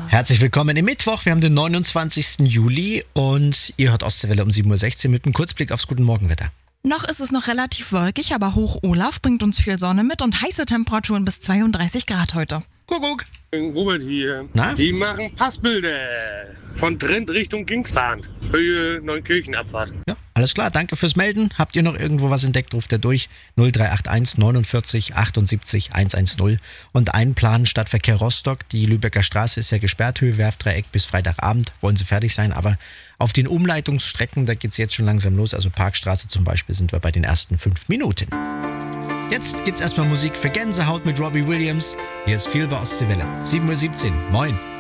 Herzlich willkommen im Mittwoch. Wir haben den 29. Juli und ihr hört Ostseewelle um 7.16 Uhr mit einem Kurzblick aufs Guten Morgenwetter. Noch ist es noch relativ wolkig, aber Hoch Olaf bringt uns viel Sonne mit und heiße Temperaturen bis 32 Grad heute. Kuckuck. Robert hier. Na? Die machen Passbilder von Trend Richtung Kingsland. Höhe Neunkirchenabfahrt. Ja, alles klar. Danke fürs Melden. Habt ihr noch irgendwo was entdeckt, ruft ihr durch 0381 49 78 110 und einplanen Stadtverkehr Rostock. Die Lübecker Straße ist ja gesperrt, Höhe Werftdreieck bis Freitagabend. Wollen sie fertig sein, aber auf den Umleitungsstrecken, da geht's jetzt schon langsam los. Also Parkstraße zum Beispiel sind wir bei den ersten 5 Minuten. Jetzt gibt's erstmal Musik für Gänsehaut mit Robbie Williams. Hier ist viel bei Ostseewelle. 7.17 Uhr. Moin.